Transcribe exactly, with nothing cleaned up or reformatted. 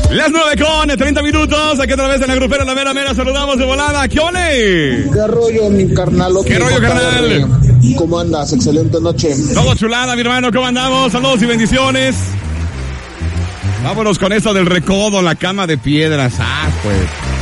Las nueve con treinta minutos, aquí a través de la grupera La Mera Mera, saludamos de volada. ¿Qué ole? ¿Qué rollo, mi carnal? ¿Qué rollo, carnal? ¿Cómo andas? Excelente noche. Todo chulada, mi hermano, ¿cómo andamos? Saludos y bendiciones. Vámonos con esto del recodo, la cama de piedras. Ah, pues.